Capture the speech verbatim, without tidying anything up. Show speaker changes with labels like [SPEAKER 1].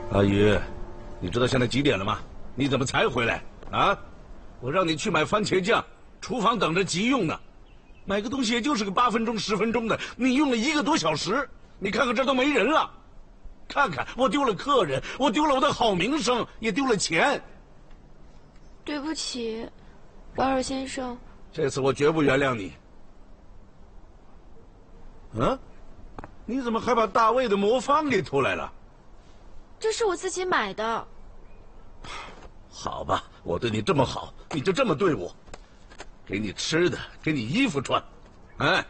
[SPEAKER 1] 阿姨，你知道现在几点了吗？你怎么才回来啊？我让你去买番茄酱，厨房等着急用呢。买个东西也就是个八分钟、十分钟的，你用了一个多小时。你看看这都没人了，看看我丢了客人，我丢了我的好名声，也丢了钱。
[SPEAKER 2] 对不起，保尔先生。
[SPEAKER 1] 这次我绝不原谅你。嗯？你怎么还把大卫的魔方给偷来了？
[SPEAKER 2] 这是我自己买的。
[SPEAKER 1] 好吧，我对你这么好，你就这么对我，给你吃的，给你衣服穿，哎。